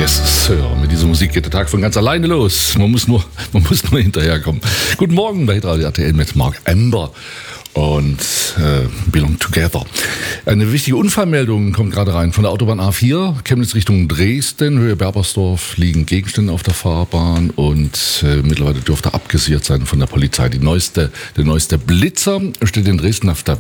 Yes, Sir. Mit dieser Musik geht der Tag von ganz alleine los. Man muss nur hinterherkommen. Guten Morgen bei Radio RTL mit Mark Ember und Belong Together. Eine wichtige Unfallmeldung kommt gerade rein von der Autobahn A4, Chemnitz Richtung Dresden, Höhe Berbersdorf, liegen Gegenstände auf der Fahrbahn und mittlerweile dürfte abgesichert sein von der Polizei. Der neueste Blitzer steht in Dresden auf der